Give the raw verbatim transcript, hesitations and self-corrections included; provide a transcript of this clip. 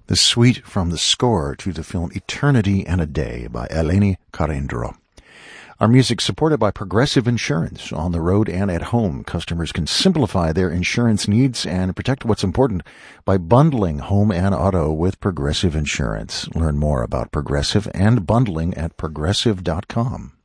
The suite from the score to the film Eternity and a Day by Eleni Karindro. Our music supported by Progressive Insurance. On the road and at home, customers can simplify their insurance needs and protect what's important by bundling home and auto with Progressive Insurance. Learn more about Progressive and bundling at progressive dot com.